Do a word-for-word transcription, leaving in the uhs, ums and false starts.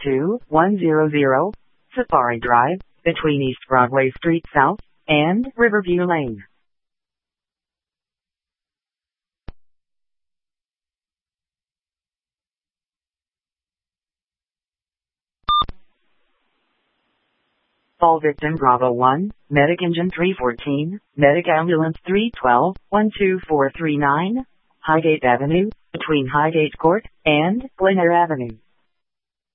two one zero zero Safari Drive, between East Broadway Street South and Riverview Lane. Call victim Bravo one, Medic Engine three fourteen, Medic Ambulance three twelve, one two four three nine, Highgate Avenue, between Highgate Court and Glen Eyre Avenue.